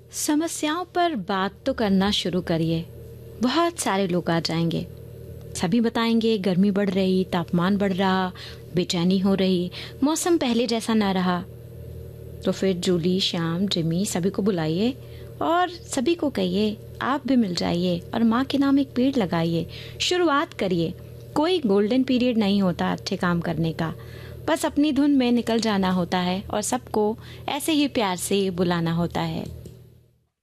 समस्याओं पर बात तो करना शुरू करिए। बहुत सारे लोग आ जाएंगे, सभी बताएंगे गर्मी बढ़ रही, तापमान बढ़ रहा, बेचैनी हो रही, मौसम पहले जैसा ना रहा। तो फिर जूली, श्याम, जिमी सभी को बुलाइए और सभी को कहिए आप भी मिल जाइए और माँ के नाम एक पेड़ लगाइए। शुरुआत करिए। कोई गोल्डन पीरियड नहीं होता अच्छे काम करने का, बस अपनी धुन में निकल जाना होता है और सबको ऐसे ही प्यार से बुलाना होता है।